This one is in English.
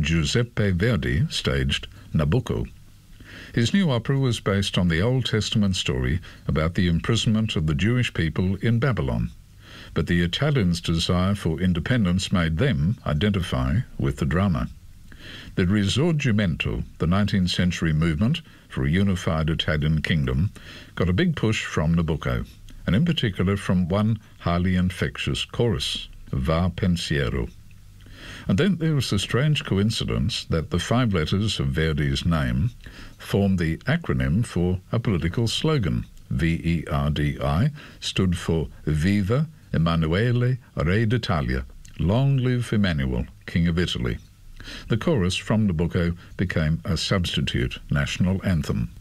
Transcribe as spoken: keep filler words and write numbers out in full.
Giuseppe Verdi staged Nabucco. His new opera was based on the Old Testament story about the imprisonment of the Jewish people in Babylon, but the Italians' desire for independence made them identify with the drama. The Risorgimento, the nineteenth century movement for a unified Italian kingdom, got a big push from Nabucco, and in particular from one highly infectious chorus, Va Pensiero. And then there was the strange coincidence that the five letters of Verdi's name formed the acronym for a political slogan. V E R D I stood for Viva Emanuele Re d'Italia, Long Live Emmanuel, King of Italy. The chorus from Nabucco became a substitute national anthem.